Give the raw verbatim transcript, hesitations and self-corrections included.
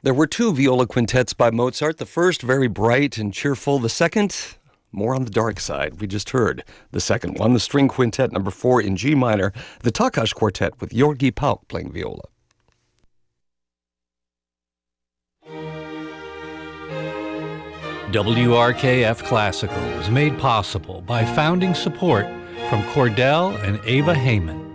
There were two viola quintets by Mozart. The first, very bright and cheerful. The second, more on the dark side. We just heard the second one, the string quintet number four in G minor, the Takács Quartet with György Pauk playing viola. W R K F Classical is made possible by founding support from Cordell and Ava Heyman.